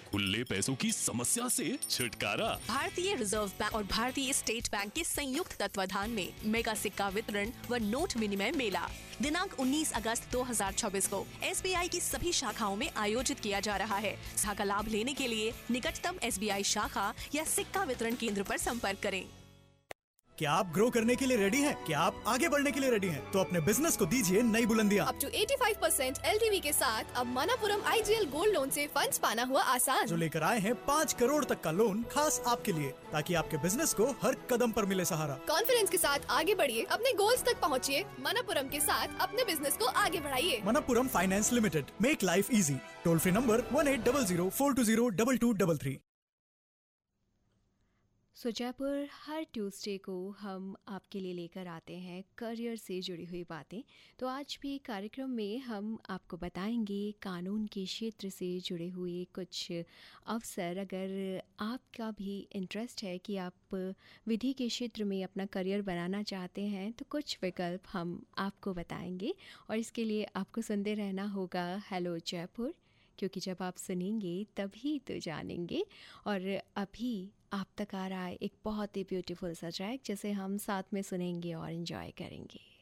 खुले पैसों की समस्या से छुटकारा। भारतीय रिजर्व बैंक और भारतीय स्टेट बैंक के संयुक्त तत्वाधान में मेगा सिक्का वितरण व नोट विनिमय मेला दिनांक 19 अगस्त 2024 को SBI की सभी शाखाओं में आयोजित किया जा रहा है। इसका लाभ लेने के लिए निकटतम SBI शाखा या सिक्का वितरण केंद्र पर संपर्क करें। क्या आप ग्रो करने के लिए रेडी हैं? क्या आप आगे बढ़ने के लिए रेडी हैं? तो अपने बिजनेस को दीजिए नई बुलंदियां। अप टू 85% LTV के साथ अब मनापुरम IGL गोल्ड लोन से फंड्स पाना हुआ आसान। जो लेकर आए हैं 5 करोड़ तक का लोन खास आपके लिए, ताकि आपके बिजनेस को हर कदम पर मिले सहारा। कॉन्फिडेंस के साथ आगे बढ़िए, अपने गोल्स तक पहुँचिए। मनापुरम के साथ अपने बिजनेस को आगे बढ़ाइए। Manappuram finance limited, make life easy. Toll free number 1800-420-2233। सो जयपुर हर ट्यूसडे को हम आपके लिए लेकर आते हैं करियर से जुड़ी हुई बातें। तो आज भी कार्यक्रम में हम आपको बताएंगे कानून के क्षेत्र से जुड़े हुए कुछ अवसर। अगर आपका भी इंटरेस्ट है कि आप विधि के क्षेत्र में अपना करियर बनाना चाहते हैं तो कुछ विकल्प हम आपको बताएंगे, और इसके लिए आपको सुनते रहना होगा हेलो जयपुर, क्योंकि जब आप सुनेंगे तभी तो जानेंगे। और अभी आप तक आ रहा है एक बहुत ही ब्यूटीफुल सा ट्रैक जिसे हम साथ में सुनेंगे और एंजॉय करेंगे।